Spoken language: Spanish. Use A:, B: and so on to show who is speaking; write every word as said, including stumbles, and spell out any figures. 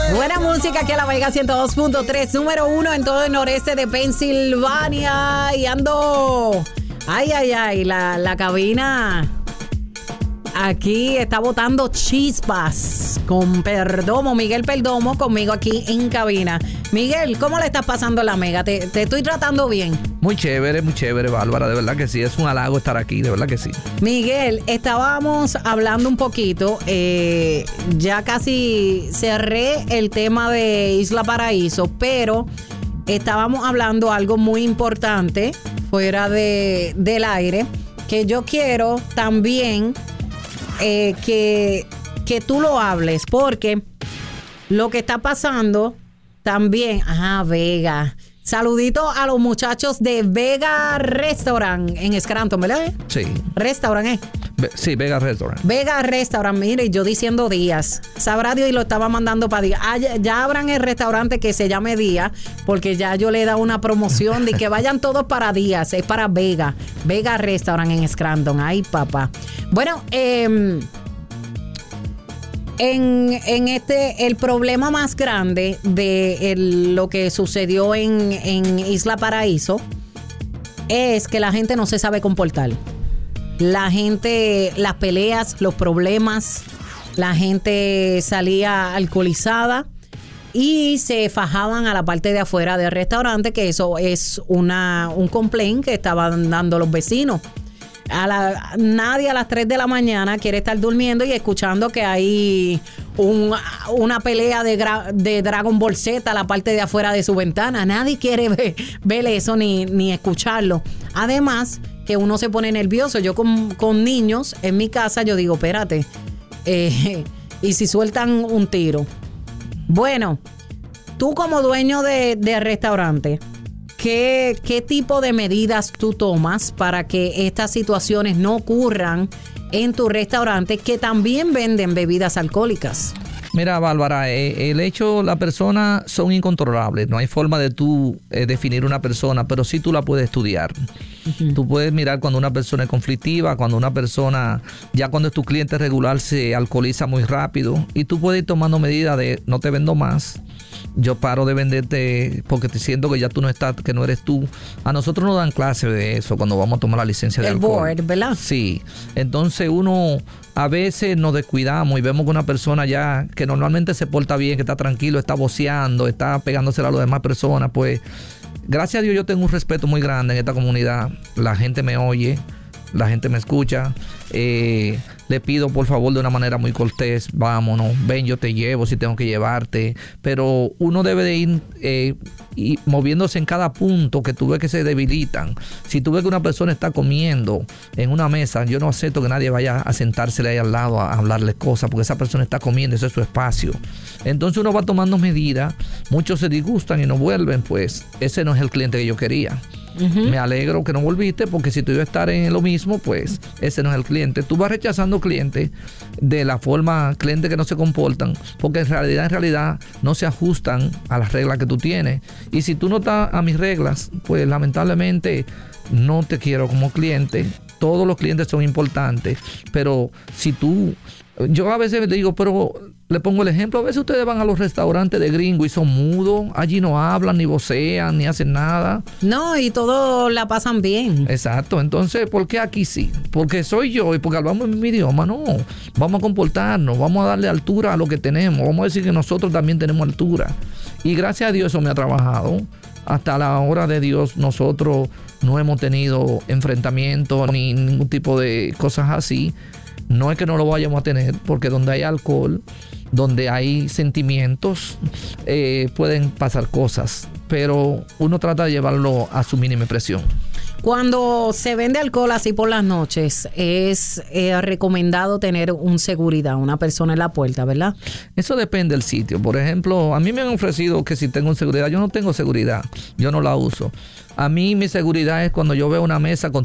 A: Buena música aquí a La Mega ciento dos punto tres, número uno en todo el noreste de Pensilvania. Y ando... Ay, ay, ay, la, la cabina aquí está botando chispas con Perdomo, Miguel Perdomo, conmigo aquí en cabina. Miguel, ¿cómo le estás pasando la Mega? ¿Te, te estoy tratando bien?
B: Muy chévere, muy chévere, Bárbara, de verdad que sí, es un halago estar aquí, de verdad que sí.
A: Miguel, estábamos hablando un poquito, eh, ya casi cerré el tema de Isla Paraíso, pero estábamos hablando algo muy importante fuera de, del aire, que yo quiero también eh, que, que tú lo hables, porque lo que está pasando también, ajá, Vega. Saludito a los muchachos de Vega Restaurant en Scranton, ¿verdad?
B: Sí.
A: Restaurant, ¿eh?
B: Be- sí, Vega Restaurant.
A: Vega Restaurant, mire, yo diciendo Díaz. Sabrá Dios y lo estaba mandando para Díaz. Ah, ya, ya abran el restaurante que se llame Díaz, porque ya yo le he dado una promoción de que vayan todos para Díaz. Es para Vega. Vega Restaurant en Scranton. Ay, papá. Bueno, eh... En, en este, el problema más grande de el, lo que sucedió en, en Isla Paraíso es que la gente no se sabe comportar. La gente, las peleas, los problemas, la gente salía alcoholizada y se fajaban a la parte de afuera del restaurante, que eso es una, un complaint que estaban dando los vecinos. A la, nadie a las tres de la mañana quiere estar durmiendo y escuchando que hay un, una pelea de, gra, de Dragon Ball Z a la parte de afuera de su ventana. Nadie quiere ver, ver eso ni, ni escucharlo. Además, que uno se pone nervioso. Yo con, con niños en mi casa, yo digo, espérate, eh, y si sueltan un tiro. Bueno, tú como dueño de, de restaurante, ¿Qué, ¿Qué tipo de medidas tú tomas para que estas situaciones no ocurran en tu restaurante, que también venden bebidas alcohólicas?
B: Mira, Bárbara, eh, el hecho, las personas son incontrolables. No hay forma de tú eh, definir una persona, pero sí tú la puedes estudiar. Uh-huh. Tú puedes mirar cuando una persona es conflictiva, cuando una persona, ya cuando es tu cliente regular, se alcoholiza muy rápido. Y tú puedes ir tomando medidas de no te vendo más. Yo paro de venderte porque te siento que ya tú no estás, que no eres tú. A nosotros nos dan clase de eso cuando vamos a tomar la licencia de
A: el
B: alcohol.
A: board, ¿verdad?
B: Sí. Entonces uno a veces nos descuidamos y vemos que una persona ya que normalmente se porta bien, que está tranquilo, está voceando, está pegándose a las demás personas, pues gracias a Dios yo tengo un respeto muy grande en esta comunidad. La gente me oye, la gente me escucha. Eh, le pido por favor de una manera muy cortés, vámonos, ven, yo te llevo si tengo que llevarte, pero uno debe de ir eh, y moviéndose en cada punto que tú ves que se debilitan. Si tú ves que una persona está comiendo en una mesa, yo no acepto que nadie vaya a sentársele ahí al lado a hablarle cosas, porque esa persona está comiendo, ese es su espacio. Entonces uno va tomando medidas, muchos se disgustan y no vuelven, pues ese no es el cliente que yo quería. Uh-huh. Me alegro que no volviste, porque si tú ibas a estar en lo mismo, pues ese no es el cliente. Tú vas rechazando clientes de la forma, clientes que no se comportan, porque en realidad, en realidad no se ajustan a las reglas que tú tienes. Y si tú no estás a mis reglas, pues lamentablemente no te quiero como cliente. Todos los clientes son importantes, pero si tú... Yo a veces te digo, pero le pongo el ejemplo, a veces ustedes van a los restaurantes de gringo y son mudos, allí no hablan, ni vocean, ni hacen nada.
A: No, y todos la pasan bien.
B: Exacto, entonces, ¿por qué aquí sí? Porque soy yo y porque hablamos en mi idioma, no. Vamos a comportarnos, vamos a darle altura a lo que tenemos, vamos a decir que nosotros también tenemos altura. Y gracias a Dios eso me ha trabajado. Hasta la hora de Dios nosotros no hemos tenido enfrentamientos ni ningún tipo de cosas así. No es que no lo vayamos a tener, porque donde hay alcohol, donde hay sentimientos, eh, pueden pasar cosas, pero uno trata de llevarlo a su mínima presión.
A: Cuando se vende alcohol así por las noches, es eh, recomendado tener un seguridad, una persona en la puerta, ¿verdad?
B: Eso depende del sitio. Por ejemplo, a mí me han ofrecido que si tengo seguridad. Yo no tengo seguridad, yo no la uso. A mí mi seguridad es cuando yo veo una mesa con